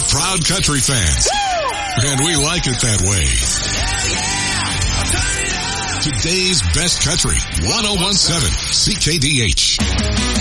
We're proud country fans. And we like it that way. Today's best country, 101.7 CKDH.